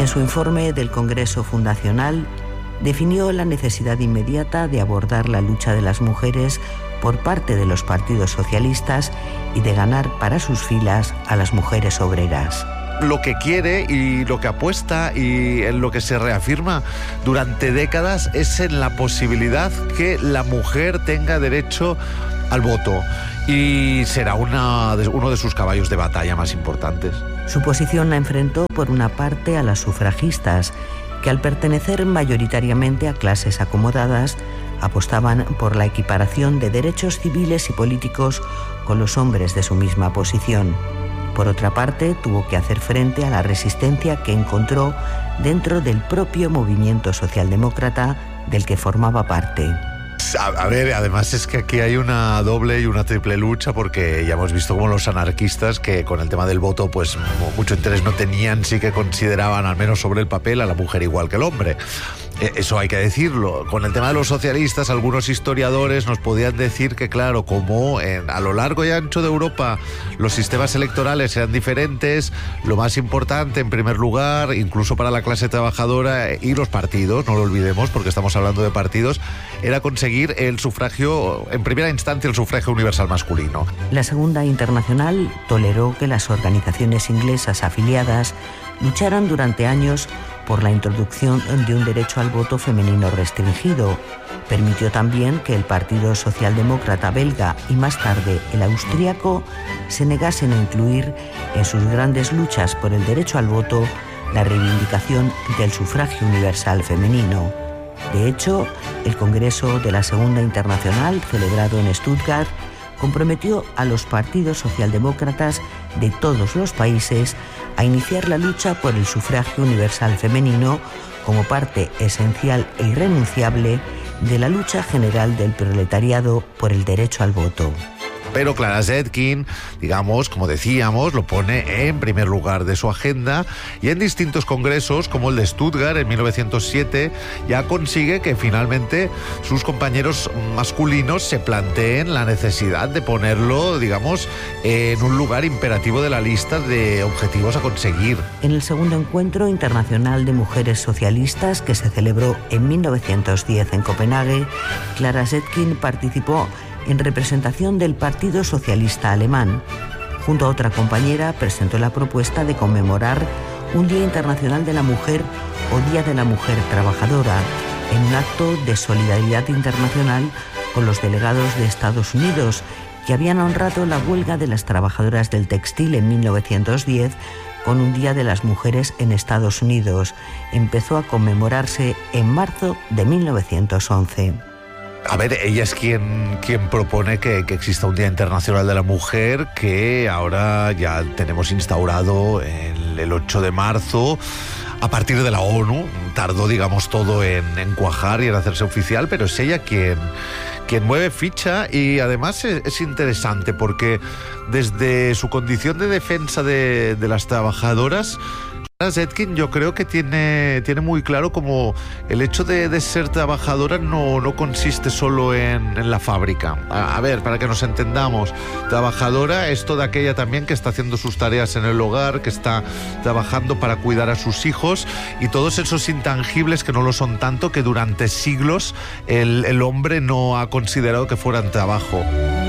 En su informe del Congreso Fundacional, definió la necesidad inmediata de abordar la lucha de las mujeres por parte de los partidos socialistas y de ganar para sus filas a las mujeres obreras. Lo que quiere y lo que apuesta y en lo que se reafirma durante décadas es en la posibilidad que la mujer tenga derecho al voto, y será uno de sus caballos de batalla más importantes. Su posición la enfrentó por una parte a las sufragistas, que al pertenecer mayoritariamente a clases acomodadas, apostaban por la equiparación de derechos civiles y políticos con los hombres de su misma posición. Por otra parte, tuvo que hacer frente a la resistencia que encontró dentro del propio movimiento socialdemócrata del que formaba parte. A ver, además es que aquí hay una doble y una triple lucha, porque ya hemos visto como los anarquistas, que con el tema del voto pues mucho interés no tenían, sí que consideraban, al menos sobre el papel, a la mujer igual que el hombre. Eso hay que decirlo. Con el tema de los socialistas, algunos historiadores nos podían decir que, claro, como a lo largo y ancho de Europa los sistemas electorales eran diferentes, lo más importante, en primer lugar, incluso para la clase trabajadora y los partidos, no lo olvidemos porque estamos hablando de partidos, era conseguir el sufragio, en primera instancia, el sufragio universal masculino. La Segunda Internacional toleró que las organizaciones inglesas afiliadas lucharan durante años por la introducción de un derecho al voto femenino restringido. Permitió también que el Partido Socialdemócrata belga y más tarde el austríaco se negasen a incluir en sus grandes luchas por el derecho al voto la reivindicación del sufragio universal femenino. De hecho, el Congreso de la Segunda Internacional, celebrado en Stuttgart, comprometió a los partidos socialdemócratas de todos los países a iniciar la lucha por el sufragio universal femenino como parte esencial e irrenunciable de la lucha general del proletariado por el derecho al voto. Pero Clara Zetkin, digamos, como decíamos, lo pone en primer lugar de su agenda, y en distintos congresos, como el de Stuttgart en 1907, ya consigue que finalmente sus compañeros masculinos se planteen la necesidad de ponerlo, digamos, en un lugar imperativo de la lista de objetivos a conseguir. En el segundo encuentro internacional de mujeres socialistas, que se celebró en 1910 en Copenhague, Clara Zetkin participó en representación del Partido Socialista Alemán. Junto a otra compañera presentó la propuesta de conmemorar un Día Internacional de la Mujer o Día de la Mujer Trabajadora, en un acto de solidaridad internacional con los delegados de Estados Unidos, que habían honrado la huelga de las trabajadoras del textil en 1910 con un Día de las Mujeres en Estados Unidos. Empezó a conmemorarse en marzo de 1911. A ver, ella es quien propone que exista un Día Internacional de la Mujer, que ahora ya tenemos instaurado el 8 de marzo a partir de la ONU. Tardó, digamos, todo en cuajar y en hacerse oficial, pero es ella quien mueve ficha, y además es interesante porque desde su condición de defensa de las trabajadoras, Zetkin yo creo que tiene muy claro como el hecho de ser trabajadora no consiste solo en la fábrica. A ver, para que nos entendamos, trabajadora es toda aquella también que está haciendo sus tareas en el hogar, que está trabajando para cuidar a sus hijos, y todos esos intangibles que no lo son tanto, que durante siglos el hombre no ha considerado que fueran trabajo.